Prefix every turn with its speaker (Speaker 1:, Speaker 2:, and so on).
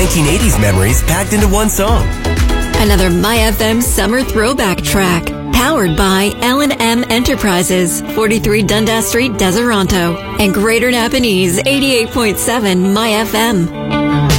Speaker 1: 1980s memories packed into one song.
Speaker 2: Another My FM summer throwback track. Powered by L&M Enterprises, 43 Dundas Street, Deseronto, and Greater Napanese, 88.7 My FM.